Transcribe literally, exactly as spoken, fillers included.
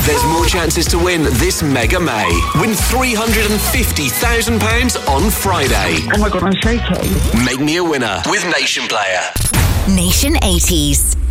There's more chances to win this Mega May. Win three hundred fifty thousand pounds on Friday. Oh my God, I'm shaking. Make me a winner with Nation Player. Nation eighties.